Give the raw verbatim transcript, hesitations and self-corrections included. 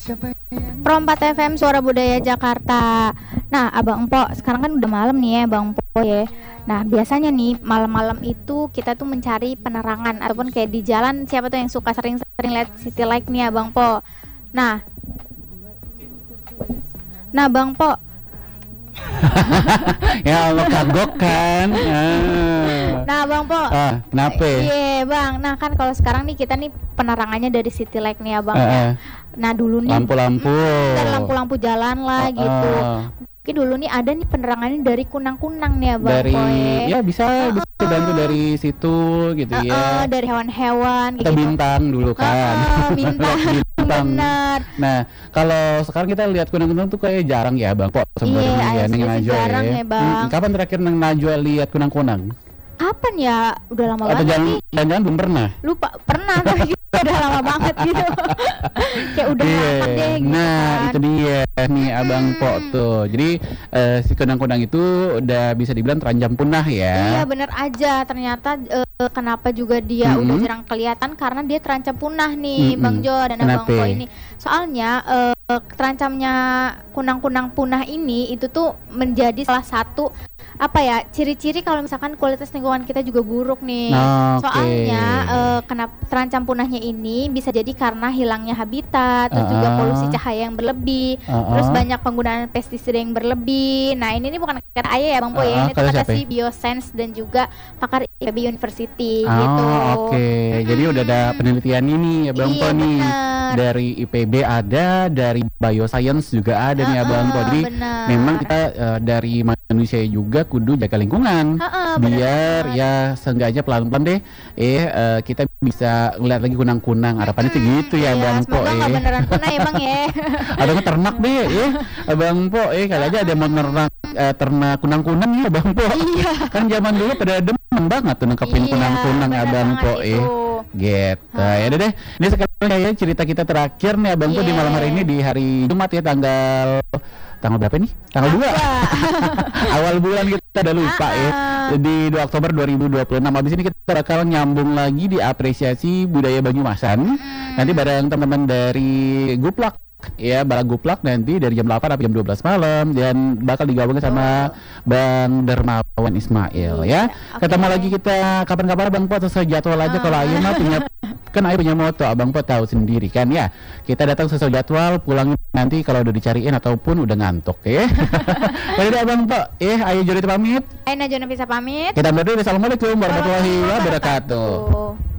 Pro empat F M Suara Budaya Jakarta. Nah, Abang Empo, sekarang kan udah malam nih ya, Bang Empo ya. Nah, biasanya nih malam-malam itu kita tuh mencari penerangan ataupun kayak di jalan siapa tuh yang suka sering-sering lihat city light nih ya, Bang Empo. Nah, nah Bang Empo, Ya Allah kagok kan. Ah. nah Bang Empo, Ah, kenapa? iya Bang. Nah kan kalau sekarang nih kita nih penerangannya dari city light nih ya Bang Ah, ya. ah. Nah dulu nih Lampu-lampu. mm, dan lampu-lampu jalan lah Ah, gitu. ah. Mungkin dulu nih ada nih penerangannya dari kunang-kunang nih ya Bang Dari Empo ya. ya bisa Ah, bisa ah. bantu dari situ gitu Ah, ya. ah, dari hewan-hewan Atau gitu. bintang dulu Ah, kan. ah, bintang. Bintang. Bener. Nah, kalau sekarang kita lihat kunang-kunang tuh kayak jarang ya Bang Pok sebenarnya Iya, ya Neng asli sih Najwa jarang ya. ya, Bang. Mm, Kapan terakhir Neng Najwa lihat kunang-kunang? Kapan ya? Udah lama Atau banget jangan nih. jangan belum pernah? Lupa pernah tapi udah lama banget gitu. Kayak udah Iya. lama deh gitu Nah, kan. itu dia nih Abang Hmm. Pok tuh. Jadi eh, si kunang-kunang itu udah bisa dibilang terancam punah Iya ya. bener aja. Ternyata eh, kenapa juga dia udah Mm-mm. jarang kelihatan karena dia terancam punah nih, Mm-mm. Bang Jo dan Abang Kenapa? Po ini. Soalnya eh, terancamnya kunang-kunang punah ini itu tuh menjadi salah satu apa ya ciri-ciri kalau misalkan kualitas lingkungan kita juga buruk nih. Nah, oke. Soalnya eh, kenapa terancam punahnya ini bisa jadi karena hilangnya habitat, terus juga Uh-uh. polusi cahaya yang berlebih, Uh-uh. terus banyak penggunaan pestisida yang berlebih. Nah ini nih bukan kata ayah ya Bang Po ya, Uh-uh, ini tuh kata kata siapa si ya? Biosense dan juga pakar I P B University Oh, gitu. oke. Jadi udah ada Mm-mm. penelitian ini ya Bang Iya Po nih. bener. Dari I P B ada, dari Bioscience juga ada nih ya Bang Po. Heeh, Jadi bener. memang kita eh, dari manusia juga kudu jaga lingkungan. Heeh, bener Biar banget. ya seenggaknya pelan-pelan deh eh, eh, kita bisa ngeliat lagi kunang-kunang. Harapannya sih Mm-mm, gitu ya iya, Bang Po semoga nggak eh. beneran punah ya Bang ya. Atau nggak ternak deh eh Bang Po eh kali aja ada yang mau ternak eh, ternak kunang-kunang ya Bang Po. Iya. Kan zaman dulu pada demen banget tuh nangkepin Iya, kunang-kunang bener Abang banget Po itu. eh. Gitu. Ya udah deh. Ini sekarang kayaknya cerita kita terakhir nih Abang Po di malam hari ini Iya. di hari Jumat ya tanggal tanggal berapa nih? Tanggal dua. Awal bulan kita udah lupa ya. Ah, Di dua Oktober dua ribu dua puluh enam. Habis ini kita bakal nyambung lagi di apresiasi budaya Banyumasan. Nanti mm, bareng teman-teman dari Guplak ya, barang Guplak nanti dari jam delapan sampai jam dua belas malam dan bakal digabungin sama Bang Dermawan Ismail ya. iya, Ketemu oke. lagi kita kapan-kapan Bang Po sesuai jadwal aja. Kalau Ayu mah punya kan Ayu punya moto, Abang Po tahu sendiri kan ya. Kita datang sesuai jadwal, pulang nanti kalau udah dicariin ataupun udah ngantuk ya. Jadi Abang Po, eh Ayu Juri pamit. Aina Jona bisa pamit. Kita berdua. Assalamualaikum warahmatullahi wabarakatuh. Wabarakatuh.